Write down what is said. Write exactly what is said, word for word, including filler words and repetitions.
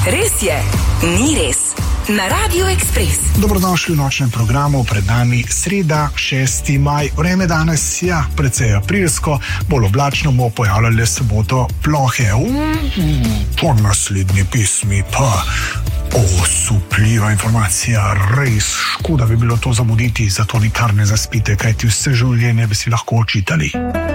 Res je, ni res. Na Radio Ekspres. Dobrodošli v nočnem programu, pred nami sreda, šesti maj. Vreme danes, ja, precej aprilsko, bolj oblačno bo, pojavljale se bodo plohe. Mm, po naslednji pismi pa osupljiva informacija, res škoda bi bilo to zamuditi, zato nikar ne zaspite, kajti vse življenje bi si lahko očitali.